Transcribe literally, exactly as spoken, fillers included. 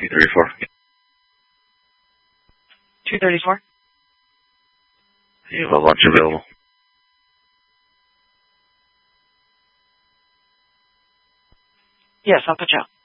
two thirty-four. two thirty-four? You have a lunch available. Yes, I'll put you out.